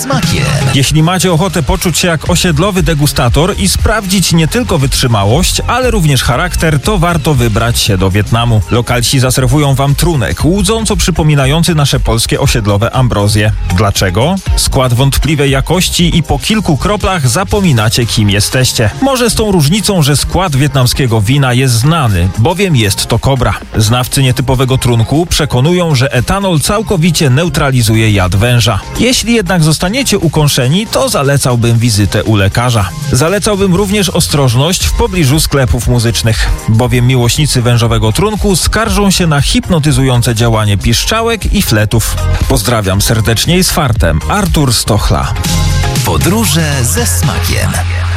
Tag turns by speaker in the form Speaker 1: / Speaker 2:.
Speaker 1: Smakiem.
Speaker 2: Jeśli macie ochotę poczuć się jak osiedlowy degustator i sprawdzić nie tylko wytrzymałość, ale również charakter, to warto wybrać się do Wietnamu. Lokalsi zaserwują wam trunek, łudząco przypominający nasze polskie osiedlowe ambrozje. Dlaczego? Skład wątpliwej jakości i po kilku kroplach zapominacie, kim jesteście. Może z tą różnicą, że skład wietnamskiego wina jest znany, bowiem jest to kobra. Znawcy nietypowego trunku przekonują, że etanol całkowicie neutralizuje jad węża. Jeśli jednak zostaniecie ukąszeni, to zalecałbym wizytę u lekarza. Zalecałbym również ostrożność w pobliżu sklepów muzycznych, bowiem miłośnicy wężowego trunku skarżą się na hipnotyzujące działanie piszczałek i fletów. Pozdrawiam serdecznie i z fartem. Artur Stochla.
Speaker 1: Podróże ze smakiem.